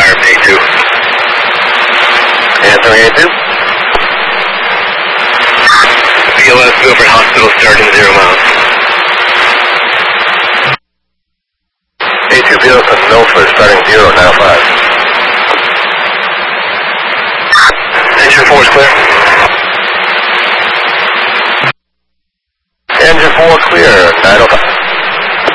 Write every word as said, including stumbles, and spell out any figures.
fire, A two. Answering A two. B L S Milford Hospital starting zero miles. A two B L S Milford starting zero, now five. Engine four is clear. Engine four clear, nine oh five.